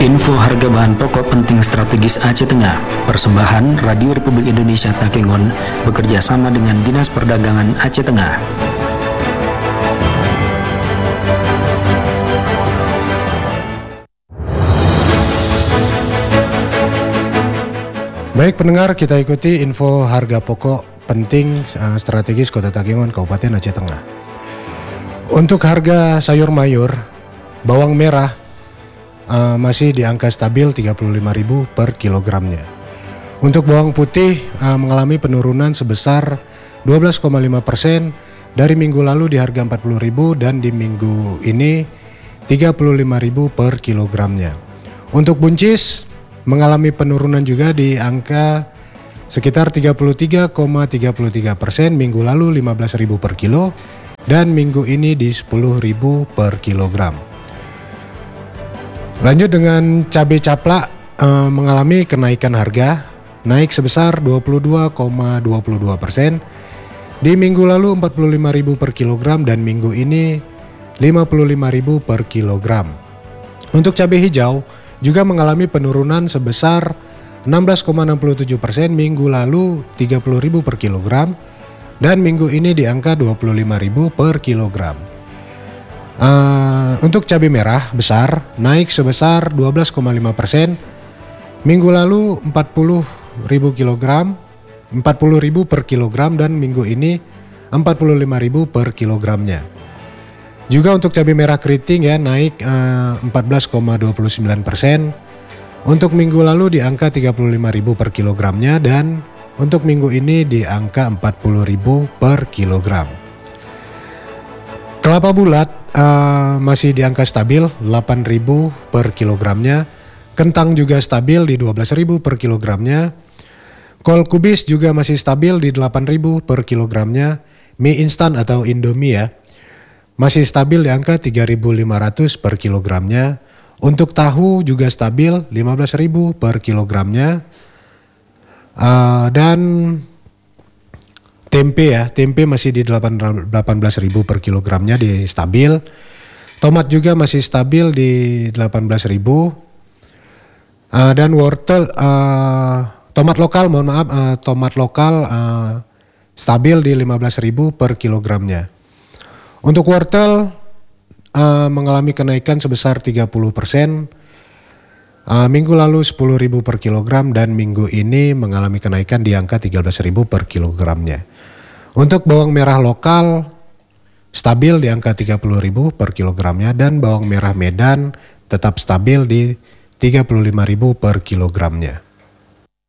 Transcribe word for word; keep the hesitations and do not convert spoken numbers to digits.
Info harga bahan pokok penting strategis Aceh Tengah. Persembahan Radio Republik Indonesia Takengon bekerja sama dengan Dinas Perdagangan Aceh Tengah. Baik pendengar, kita ikuti info harga pokok penting uh, strategis Kota Takengon, Kabupaten Aceh Tengah. Untuk harga sayur mayur, bawang merah uh, masih di angka stabil tiga puluh lima ribu per kilogramnya. Untuk bawang putih uh, mengalami penurunan sebesar dua belas koma lima persen dari minggu lalu di harga empat puluh ribu dan di minggu ini tiga puluh lima ribu per kilogramnya. Untuk buncis mengalami penurunan juga di angka sekitar tiga puluh tiga koma tiga tiga persen, minggu lalu lima belas ribu per kilo dan minggu ini di sepuluh ribu per kilogram. Lanjut dengan cabai caplak eh, mengalami kenaikan harga, naik sebesar dua puluh dua koma dua dua persen. Di minggu lalu empat puluh lima ribu per kilogram dan minggu ini lima puluh lima ribu per kilogram. Untuk cabai hijau juga mengalami penurunan sebesar enam belas koma enam tujuh persen, minggu lalu tiga puluh ribu per kilogram dan minggu ini di angka dua puluh lima ribu per kilogram. Uh, untuk cabai merah besar naik sebesar dua belas koma lima persen, minggu lalu empat puluh ribu kilogram, empat puluh ribu per kilogram dan minggu ini empat puluh lima ribu per kilogramnya. Juga untuk cabai merah keriting ya naik uh, empat belas koma dua sembilan persen. Untuk minggu lalu di angka tiga puluh lima ribu per kilogramnya dan untuk minggu ini di angka empat puluh ribu per kilogram. Kelapa bulat uh, masih di angka stabil delapan ribu per kilogramnya. Kentang juga stabil di dua belas ribu per kilogramnya. Kol kubis juga masih stabil di delapan ribu per kilogramnya. Mie instan atau Indomie ya masih stabil di angka tiga ribu lima ratus per kilogramnya. Untuk tahu juga stabil lima belas ribu per kilogramnya. Uh, dan tempe ya, tempe masih di delapan belas ribu per kilogramnya di stabil. Tomat juga masih stabil di delapan belas ribu. Uh, dan wortel, uh, tomat lokal mohon maaf, uh, tomat lokal uh, stabil di lima belas ribu per kilogramnya. Untuk wortel uh, mengalami kenaikan sebesar tiga puluh persen, uh, minggu lalu sepuluh ribu per kilogram dan minggu ini mengalami kenaikan di angka tiga belas ribu per kilogramnya. Untuk bawang merah lokal stabil di angka tiga puluh ribu per kilogramnya dan bawang merah Medan tetap stabil di tiga puluh lima ribu per kilogramnya.